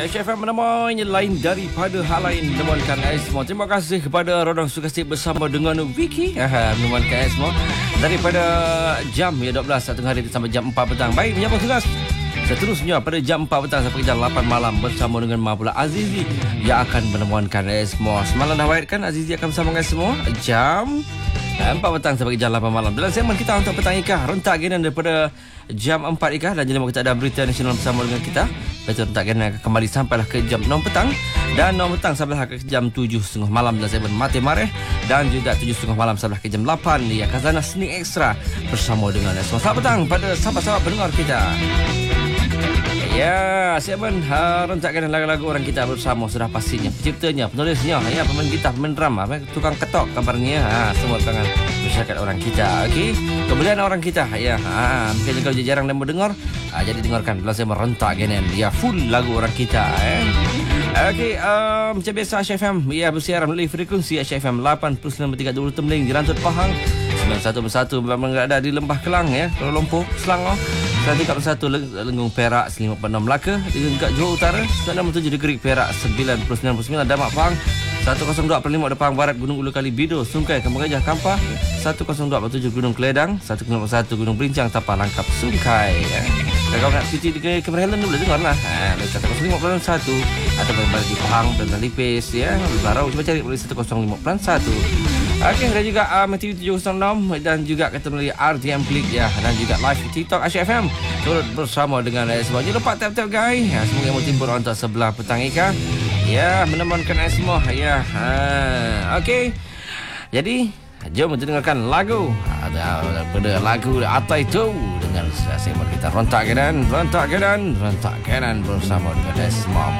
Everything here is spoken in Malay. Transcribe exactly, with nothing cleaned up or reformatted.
H F M menemani lain daripada hal lain menemukan semua. Terima kasih kepada Rodang Sukasih bersama dengan Vicky Aha, menemukan semua daripada jam ya dua belas satu hari sampai jam empat petang. Baik, menyambung tugas seterusnya pada jam empat petang sampai jam lapan malam bersama dengan Mapula Azizi yang akan menemukan semua. Semalam dah waitkan Azizi akan bersama dengan semua jam empat petang sampai jam lapan malam. Dalam segmen kita untuk petang Ikah, rentak genan daripada jam empat Ikah, dan jangan lupa kita ada berita nasional bersama dengan kita. Betul, rentak genan akan kembali sampailah ke jam enam petang, dan enam petang sampailah ke jam tujuh tiga puluh malam dalam segmen Mati Mareh, dan juga tujuh tiga puluh malam sampailah ke jam lapan ya Khazanah Seni Ekstra bersama dengan semua. Selamat petang pada sahabat-sahabat pendengar kita. Ya, segmen ha, rentakan lagu-lagu orang kita bersama sudah pastinya penciptanya, penulisnya, ya, pemain gitar, pemain drama, tukang ketok kabarnya, ha, semua tangan masyarakat orang kita. Okey, kemudian orang kita, ya, ha, mungkin kalau jarang dan mendengar, ha, jadi dengarkan dalam segmen rentakan ya full lagu orang kita. Eh. Okey, um, macam biasa H F M, ya, bersiaran melalui frekuensi H F M lapan puluh sembilan tiga puluh Tembeling di Rantut Pahang, sembilan satu satu berada di Lembah Kelang, ya, Kuala Lumpur, Selangor. tiga puluh satu Lengung Perak, lima puluh enam Melaka, dekat Johor Utara, sembilan puluh tujuh Negeri Perak, sembilan puluh sembilan sembilan Damak Pahang, seratus dua puluh lima Depang Barat, Gunung Ulu Kali Bido, Sungkai, Kampung Gajah Kampar, seratus dua puluh tujuh Gunung Keledang, seratus sembilan puluh satu Gunung Berincang, Tapah Langkap, Sungkai. Ya. Kalau nak cuti di Cameron Highland boleh dengar lah. Ha, seratus lima puluh satu atau balik di Pahang dan Lipis, ya, Barau, cuba cari boleh seratus lima puluh satu. Okey, dan juga uh, Matthew tujuh kosong enam dan juga kita melalui R T M Click, ya, dan juga live di TikTok H F M turut bersama dengan uh, semua. Jangan lupa tap-tap guys. Ya, semoga yang mau timbul untuk sebelah petang Ika. Ya, menemankan semua, ya. Ha, okey. Jadi, jom kita dengarkan lagu ada pada lagu Atai Tu dengan segmen kita rontak kanan, rontak kanan, rontak kanan bersama dengan Esma.